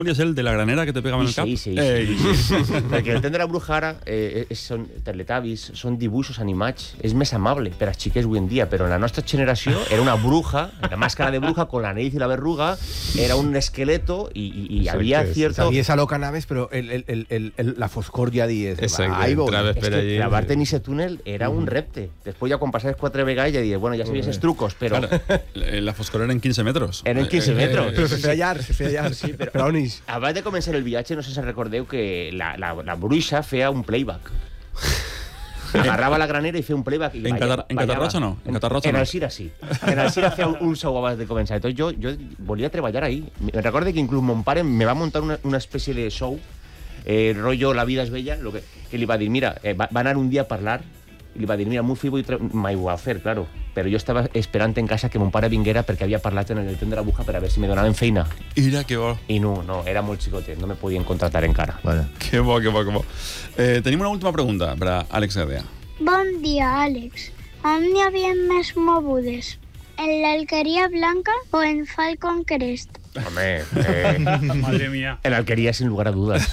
és el de la granera que te pegava en el cap? Sí. Perquè el tren de la bruja ara són teletavis, són dibuixos animats, és més amable per als xiquets avui en dia, però en la nostra generació era una bruja, la máscara de bruja con la nariz y la verruga, era un esqueleto y había cierto... Sabies a lo que anaves, però la foscor ja dies... Exacte, entraves per allí... Clavarte en ese túnel era un repte. Després ja quan passaves 4 vegades ja dies, bueno, ja sabies els trucos, però... Claro, la foscor eren 15 metros. Eren 15 metros. Però se feia llarg, Sí, però on és? Abans de començar el viatge, no sé si recordeu que la bruixa feia un playback. Agarrava la granera i feia un playback. En Catarroja no? En el Sira sí. En el Sira feia un show abans de començar. Entonces jo volia treballar ahí. Me recordo que inclús mon pare me va muntar una espècie de show, rollo La vida és bella, que li va dir, mira, va anar un dia a parlar i li va dir, mira, meu fill mai ho va fer, claro, però jo estava esperant en casa que mon pare vinguera perquè havia parlat en el tren de la bruja per a veure si me donaven feina. Mira, que bo. I no, era molt xicotet, no me podien contratar encara. Vale. Que bo. Tenim una última pregunta per a Àlex Gadea. Bon dia, Àlex. On hi havia més mogudes? En l'Alqueria Blanca o en Falcon Crest? Home, Madre mía. en l'Alqueria, sin lugar a dudas.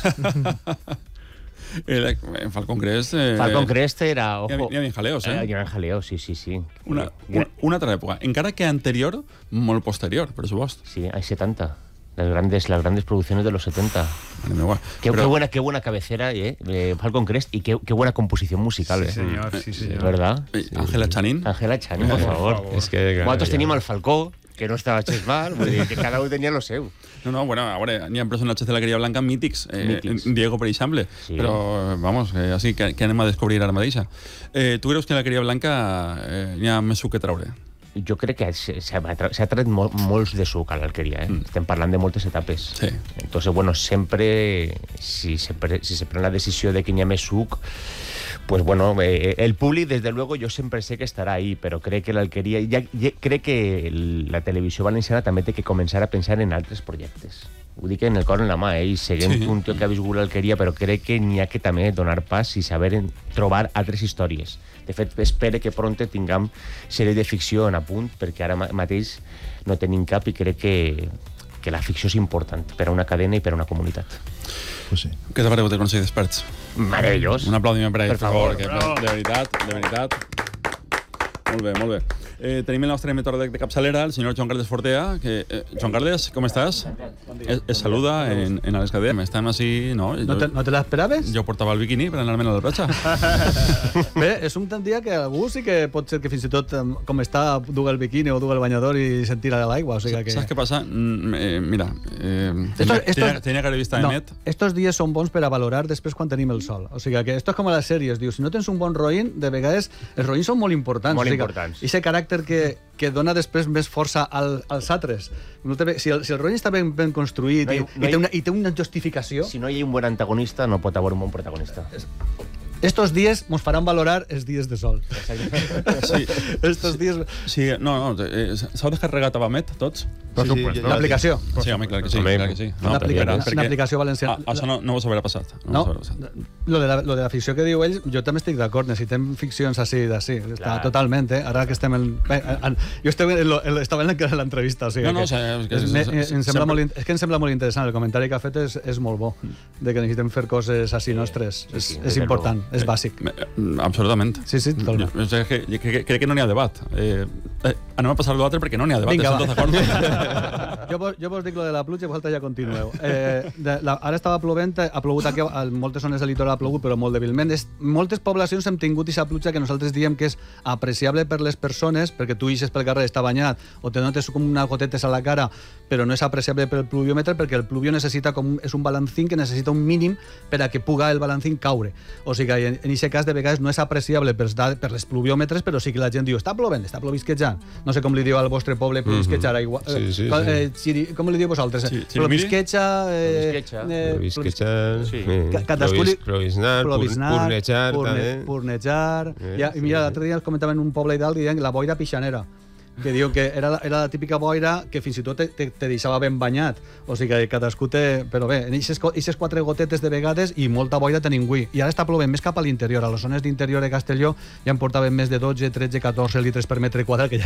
En Falcon Crest... Falcon Crest era... Hi havia jaleos, Hi havia jaleos, sí. Una altra època. Encara que anterior, molt posterior, per supost. Sí, hay 70. Las grandes producciones de los 70. Qué buena cabecera, Falcon Crest, y qué buena composición musical. Sí, señor, sí, señor. ¿Verdad? Ángela Chanín. Ángela Chanín, por favor. És que... Nosaltres teníem el Falcó, que no estava xes mal, vull dir que cada un tenia lo seu. No, bueno, a veure, n'hi ha personatges de l'Alqueria Blanca mítics. Diego, per exemple. Sí. Però, vamos, així que anem a descobrir ara mateixa. Tu creus que a l'Alqueria Blanca n'hi ha més suc que traure? Jo crec que s'ha tret molts de suc a l'Alqueria, Estem parlant de moltes etapes. Sí. Entonces, bueno, sempre, si se pren la decisió de que n'hi ha més suc, pues bueno, el públic, desde luego, yo siempre sé que estarà ahí, però crec que l'Alqueria... Crec que la televisió valenciana també té que començar a pensar en altres projectes. Ho dic en el cor en la mà, i seguint un tio que ha viscut l'Alqueria, però crec que n'hi ha que també donar pas i saber trobar altres històries. De fet, espero que pronte tinguem sèries de ficció en apunt, perquè ara mateix no tenim cap i crec que la ficció és important per a una cadena i per a una comunitat. Pues sí. Què t'ha paregut el Consell d'Experts? Meravellós. Un aplaudiment per ell, Per favor. que de veritat. Molt bé. Tenim el nostre metòdec de capçalera, el senyor Joan Carles Fortea. Joan Carles, com estàs? Es saluda en Àlex Gadea. Estem així, no? ¿No te la esperabes? Jo portava el biquini per anar-me'n a la platja. Bé, és un tant dia que algú sí que pot ser que fins i tot, com està, duga el biquini o duga el banyador i se'n tira de l'aigua. O sigui que... Saps què passa? Mira, tenia que haver vist a net. Estos dies són bons per a valorar després quan tenim el sol. O sigui que esto és com a les sèries. Diu, si no tens un bon roïn, de vegades els roïns són molt importants. Molt importants. I ese caràcter que dona després més força als altres. Si el roïn està ben construït i té una justificació... Si no hi ha un bon antagonista, no pot haver un bon protagonista. Estos dies ens faran valorar els dies de sol. Sí. Estos dies... Sí, no, s'heu descarregat a Bamet, tots? L'aplicació. Sí, home, clar que sí. Una aplicació valenciana. Això no vos haurà passat. No, lo de la ficció que diu ell, jo també estic d'acord, necessitem ficcions així, està totalment, ara que estem jo estava en l'entrevista, o sigui és que em sembla molt interessant, el comentari que ha fet és molt bo, de que necessitem fer coses així nostres, és important, és bàsic. Absolutament. Sí, totalment. Crec que no n'hi ha debat. Anem a passar a l'altre perquè no n'hi ha debat, estem tots d'acord. Jo vos dic lo de la pluja i vosaltres ja continueu. Ara estava plovent, ha plogut aquí, a moltes zones del litoral ha plogut, però molt debilment. Moltes poblacions hem tingut aquesta pluja que nosaltres diem que és apreciable per les persones, perquè tu ixes pel carrer, està banyat, o te notes com unes gotetes a la cara, però no és apreciable pel pluviòmetre, perquè el pluvio necessita és un balancín que necessita un mínim per a que puga el balancín caure. O sigui que en aquest cas de vegades no és apreciable per les pluviòmetres, però sí que la gent diu, està plovisquejant. No sé com li diu al vostre poble plovisquejar aigua. Com li diu vosaltres? Plovisqueja... Purnejar, purnejar... I mira, l'altre dia ens comentaven un poble dalt dient la boira pixanera, que diu que era la típica boira que fins i tot te deixava ben banyat. O sigui que cadascú té... Però bé, en aquestes 4 gotetes de vegades i molta boira tenim avui. I ara està plovent més cap a l'interior. A les zones d'interior de Castelló ja en portaven més de 12, 13, 14 litres per metre quadrat, que ja